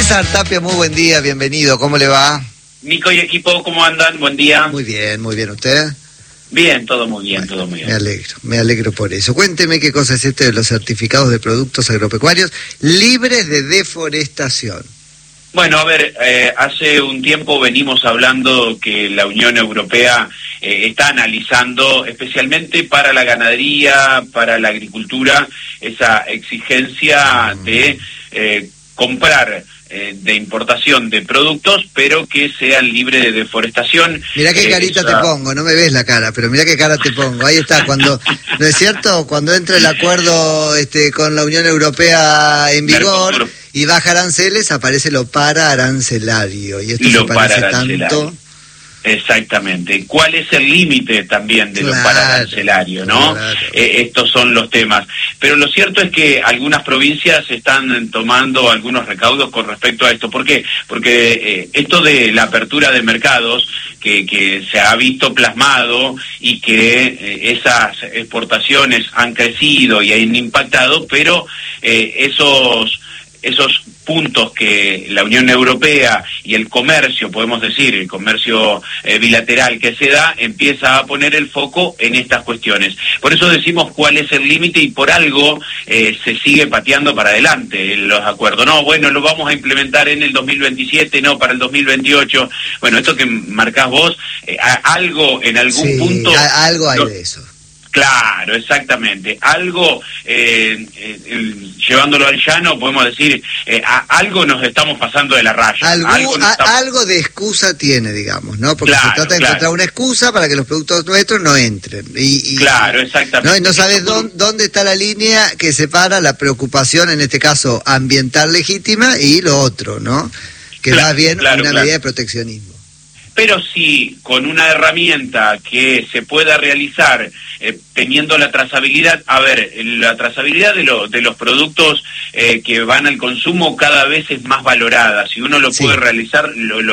César Tapia, muy buen día, bienvenido, ¿cómo le va? Nico y equipo, ¿cómo andan? Buen día. Muy bien, ¿usted? Bien, todo muy bien, bueno, todo muy bien. Me alegro por eso. Cuénteme qué cosa es esto de los certificados de productos agropecuarios libres de deforestación. Bueno, a ver, hace un tiempo venimos hablando que la Unión Europea está analizando, especialmente para la ganadería, para la agricultura, esa exigencia de comprar de importación de productos, pero que sean libres de deforestación. Mirá qué carita te pongo, no me ves la cara, pero mirá qué cara te pongo. Ahí está, cuando, ¿no es cierto? Cuando entra el acuerdo con la Unión Europea en vigor Mercosur, y baja aranceles, aparece lo paraarancelario. Y esto se parece tanto. Exactamente. ¿Cuál es el límite también de lo paraarancelario, no? Claro. Estos son los temas. Pero lo cierto es que algunas provincias están tomando algunos recaudos con respecto a esto. ¿Por qué? Porque esto de la apertura de mercados que se ha visto plasmado y que esas exportaciones han crecido y han impactado, pero esos puntos que la Unión Europea y el comercio, podemos decir, el comercio bilateral que se da, empieza a poner el foco en estas cuestiones. Por eso decimos cuál es el límite y por algo se sigue pateando para adelante los acuerdos. No, bueno, lo vamos a implementar en el 2027, no, para el 2028. Bueno, esto que marcás vos, algo en algún punto... algo hay de eso. Claro, exactamente. Algo, llevándolo al llano, podemos decir, algo nos estamos pasando de la raya. Algo de excusa tiene, digamos, ¿no? Porque se trata de encontrar una excusa para que los productos nuestros no entren. Claro, exactamente. ¿No? Y no sabes dónde está la línea que separa la preocupación, en este caso ambiental legítima, y lo otro, ¿no? Que más bien una medida de proteccionismo. Pero sí, con una herramienta que se pueda realizar teniendo la trazabilidad, la trazabilidad de los productos que van al consumo cada vez es más valorada. Si uno lo puede realizar,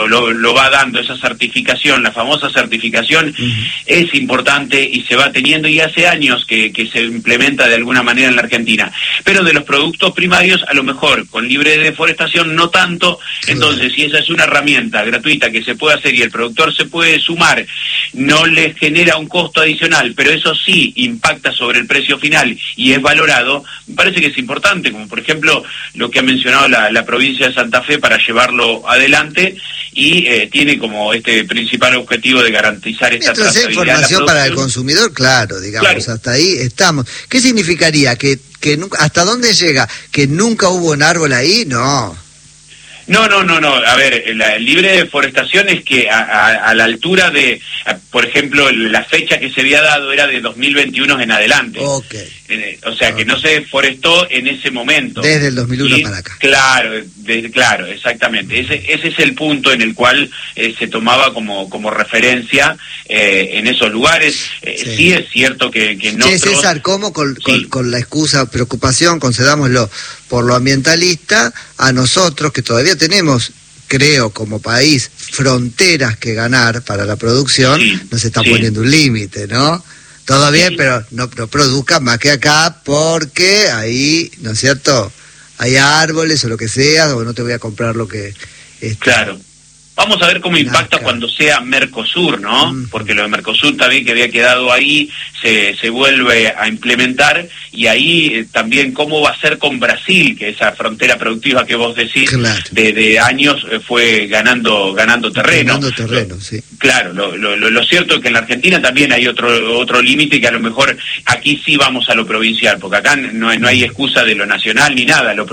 lo va dando. Esa certificación, la famosa certificación, es importante y se va teniendo, y hace años que se implementa de alguna manera en la Argentina. Pero de los productos primarios, a lo mejor, con libre deforestación, no tanto. Entonces, si esa es una herramienta gratuita que se puede hacer y el productor se puede sumar, no le genera un costo adicional, pero eso sí impacta sobre el precio final y es valorado, me parece que es importante, como por ejemplo lo que ha mencionado la provincia de Santa Fe para llevarlo adelante, y tiene como este principal objetivo de garantizar esta trazabilidad. Información para el consumidor, claro, digamos, hasta ahí estamos. ¿Qué significaría? ¿Que nunca, hasta dónde llega? ¿Que nunca hubo un árbol ahí? No. No. A ver, la libre deforestación es que a la altura de, por ejemplo, la fecha que se había dado era de 2021 en adelante. Okay. O sea, que no se deforestó en ese momento. Desde el 2001 para acá. Claro, exactamente. Ese es el punto en el cual se tomaba como referencia en esos lugares. Sí es cierto que no. César, ¿cómo con la excusa, preocupación, concedámoslo, por lo ambientalista, a nosotros que todavía tenemos, creo, como país, fronteras que ganar para la producción, nos está poniendo un límite, ¿no? Todo bien, pero no produzca más que acá, porque ahí, ¿no es cierto?, hay árboles o lo que sea, o no te voy a comprar lo que... Claro. Vamos a ver cómo impacta cuando sea Mercosur, ¿no? Porque lo de Mercosur también, que había quedado ahí, se vuelve a implementar, y ahí también cómo va a ser con Brasil, que esa frontera productiva que vos decís, de años fue ganando terreno. Ganando terreno, sí. Claro, lo cierto es que en la Argentina también hay otro límite, que a lo mejor aquí sí vamos a lo provincial, porque acá no hay excusa de lo nacional ni nada, lo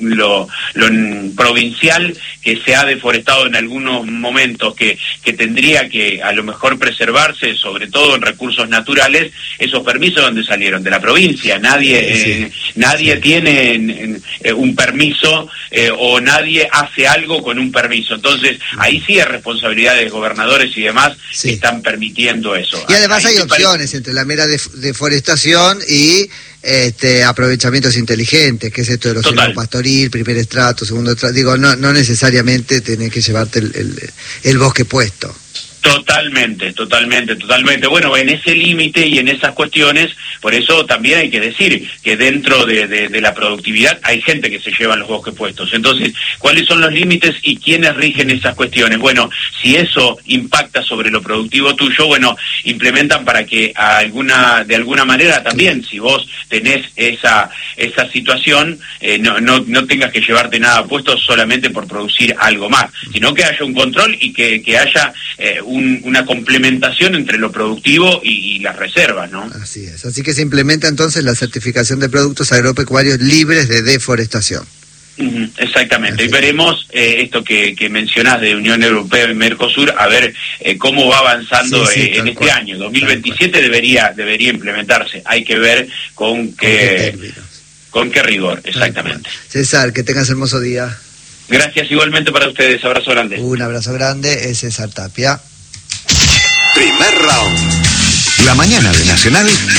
provincial, que se ha deforestado en algunos momentos, que tendría que a lo mejor preservarse, sobre todo en recursos naturales. Esos permisos, ¿dónde salieron? De la provincia. Nadie tiene un permiso o nadie hace algo con un permiso. Entonces, ahí sí es responsabilidad de gobernadores y demás que están permitiendo eso. Y además hay opciones entre la mera deforestación y aprovechamientos inteligentes, que es esto de los suelos pastoril, primer estrato, segundo estrato. Digo, no necesariamente tenés que llevarte el bosque puesto. Totalmente. Bueno, en ese límite y en esas cuestiones, por eso también hay que decir que dentro de la productividad hay gente que se lleva los bosques puestos. Entonces, ¿cuáles son los límites y quiénes rigen esas cuestiones? Bueno, si eso impacta sobre lo productivo tuyo, bueno, implementan para que de alguna manera también, si vos tenés esa situación, no tengas que llevarte nada puesto solamente por producir algo más, sino que haya un control y que haya una complementación entre lo productivo y las reservas, ¿no? Así es. Así que se implementa entonces la certificación de productos agropecuarios libres de deforestación. Exactamente. Así y veremos esto que mencionás de Unión Europea y Mercosur, a ver cómo va avanzando en este año. 2027 debería implementarse. Hay que ver con qué rigor, exactamente. César, que tengas hermoso día. Gracias igualmente para ustedes. Abrazo grande. Un abrazo grande. Es César Tapia. Primer round. La mañana de Nacional